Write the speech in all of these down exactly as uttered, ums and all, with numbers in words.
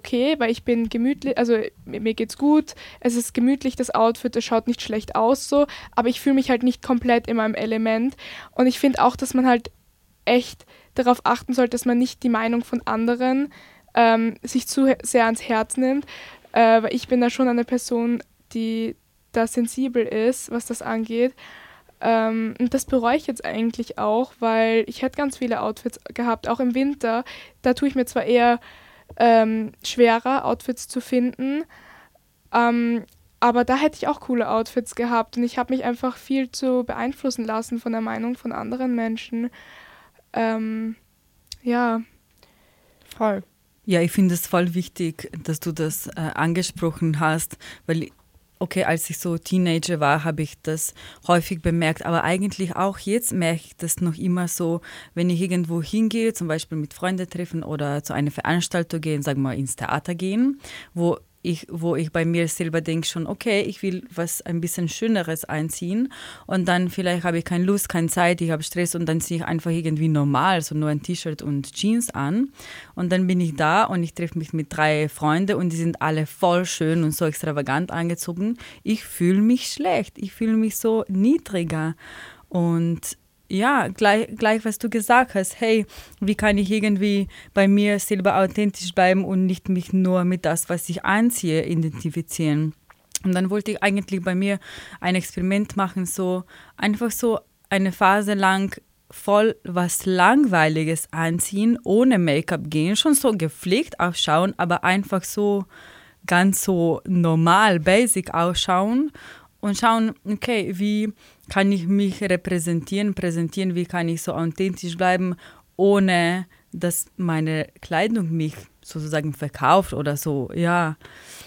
okay, weil ich bin gemütlich, also mir, mir geht's gut, es ist gemütlich, das Outfit, es schaut nicht schlecht aus so, aber ich fühle mich halt nicht komplett in meinem Element. Und ich finde auch, dass man halt echt darauf achten sollte, dass man nicht die Meinung von anderen ähm, sich zu he- sehr ans Herz nimmt, äh, weil ich bin da schon eine Person, die da sensibel ist, was das angeht. Ähm, und das bereue ich jetzt eigentlich auch, weil ich hätte ganz viele Outfits gehabt, auch im Winter. Da tue ich mir zwar eher ähm, schwerer, Outfits zu finden, ähm, aber da hätte ich auch coole Outfits gehabt und ich habe mich einfach viel zu beeinflussen lassen von der Meinung von anderen Menschen. Ähm, ja. Voll. Ja, ich finde es voll wichtig, dass du das äh, angesprochen hast, weil, okay, als ich so Teenager war, habe ich das häufig bemerkt, aber eigentlich auch jetzt merke ich das noch immer so, wenn ich irgendwo hingehe, zum Beispiel mit Freunden treffen oder zu einer Veranstaltung gehen, sagen wir mal ins Theater gehen, wo ich, wo ich bei mir selber denke schon, okay, ich will was ein bisschen Schöneres einziehen und dann vielleicht habe ich keine Lust, keine Zeit, ich habe Stress und dann ziehe ich einfach irgendwie normal, so nur ein T-Shirt und Jeans an und dann bin ich da und ich treffe mich mit drei Freunden und die sind alle voll schön und so extravagant angezogen. Ich fühle mich schlecht, ich fühle mich so niedriger und ja, gleich, gleich was du gesagt hast, hey, wie kann ich irgendwie bei mir selber authentisch bleiben und nicht mich nur mit das, was ich anziehe, identifizieren. Und dann wollte ich eigentlich bei mir ein Experiment machen, so einfach so eine Phase lang voll was Langweiliges anziehen, ohne Make-up gehen, schon so gepflegt ausschauen, aber einfach so ganz so normal, basic ausschauen und schauen, okay, wie kann ich mich repräsentieren, präsentieren, wie kann ich so authentisch bleiben, ohne dass meine Kleidung mich sozusagen verkauft oder so. Ja,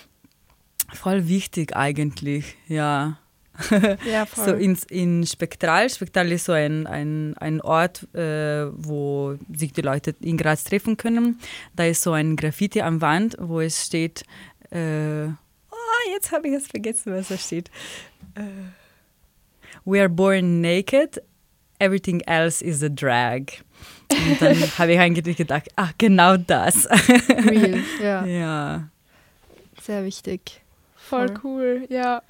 voll wichtig eigentlich, ja. Ja, voll. So ins, in Spektral. Spektral ist so ein, ein, ein Ort, äh, wo sich die Leute in Graz treffen können. Da ist so ein Graffiti am Wand, wo es steht, äh, oh, jetzt habe ich es vergessen, was da steht. Äh, We are born naked, everything else is a drag. Und dann habe ich eigentlich gedacht, ach, genau das. Real, ja. Ja. Sehr wichtig. Voll Voll. cool, ja.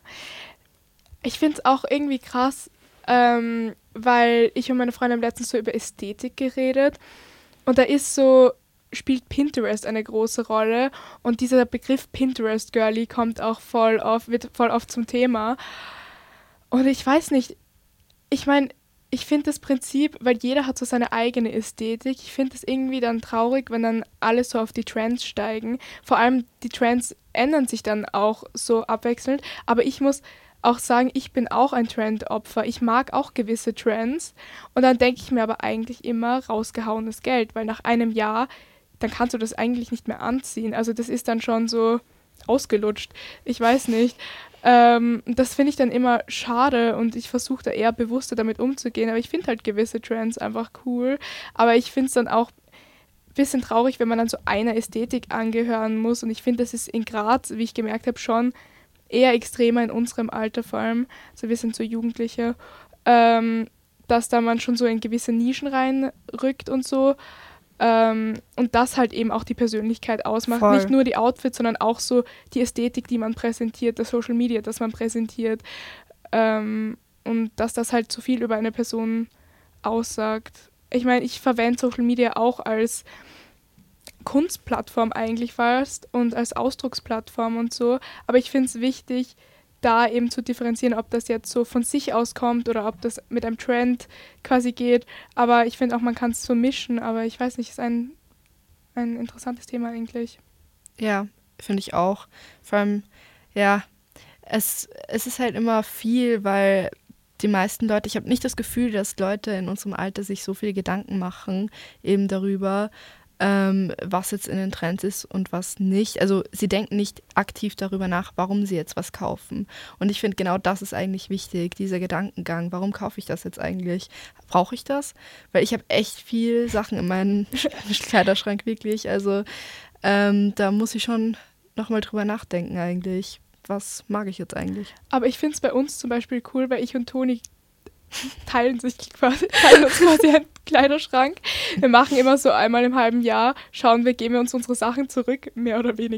Ich finde es auch irgendwie krass, ähm, weil ich und meine Freundin haben letztens so über Ästhetik geredet und da ist so, spielt Pinterest eine große Rolle und dieser Begriff Pinterest-Girly kommt auch voll oft, wird voll oft zum Thema. Und ich weiß nicht, ich meine, ich finde das Prinzip, weil jeder hat so seine eigene Ästhetik, ich finde es irgendwie dann traurig, wenn dann alle so auf die Trends steigen. Vor allem die Trends ändern sich dann auch so abwechselnd, aber ich muss auch sagen, ich bin auch ein Trendopfer. Ich mag auch gewisse Trends und dann denke ich mir aber eigentlich immer rausgehauenes Geld, weil nach einem Jahr, dann kannst du das eigentlich nicht mehr anziehen. Also das ist dann schon so ausgelutscht. Ich weiß nicht. Ähm, das finde ich dann immer schade und ich versuche da eher bewusster damit umzugehen, aber ich finde halt gewisse Trends einfach cool, aber ich finde es dann auch ein bisschen traurig, wenn man dann so einer Ästhetik angehören muss und ich finde, das ist in Graz, wie ich gemerkt habe, schon eher extremer in unserem Alter vor allem, also wir sind so Jugendliche, ähm, dass da man schon so in gewisse Nischen reinrückt und so. Ähm, und das halt eben auch die Persönlichkeit ausmacht. Voll. Nicht nur die Outfits, sondern auch so die Ästhetik, die man präsentiert, das Social Media, das man präsentiert. Ähm, und dass das halt so viel über eine Person aussagt. Ich meine, ich verwende Social Media auch als Kunstplattform eigentlich fast und als Ausdrucksplattform und so. Aber ich finde es wichtig, da eben zu differenzieren, ob das jetzt so von sich aus kommt oder ob das mit einem Trend quasi geht. Aber ich finde auch, man kann es so mischen, aber ich weiß nicht, ist ein, ein interessantes Thema eigentlich. Ja, finde ich auch. Vor allem, ja, es, es ist halt immer viel, weil die meisten Leute, ich habe nicht das Gefühl, dass Leute in unserem Alter sich so viel Gedanken machen, eben darüber, ähm, was jetzt in den Trends ist und was nicht. Also sie denken nicht aktiv darüber nach, warum sie jetzt was kaufen. Und ich finde, genau das ist eigentlich wichtig, dieser Gedankengang. Warum kaufe ich das jetzt eigentlich? Brauche ich das? Weil ich habe echt viel Sachen in meinem Kleiderschrank, wirklich. Also ähm, da muss ich schon nochmal drüber nachdenken eigentlich. Was mag ich jetzt eigentlich? Aber ich finde es bei uns zum Beispiel cool, weil ich und Toni teilen sich quasi, teilen uns quasi einen Kleiderschrank. Wir machen immer so einmal im halben Jahr, schauen wir, geben wir uns unsere Sachen zurück, mehr oder weniger.